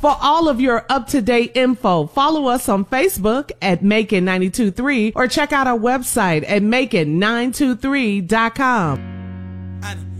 For all of your up-to-date info, follow us on Facebook at Macon 923 or check out our website at Macon923.com.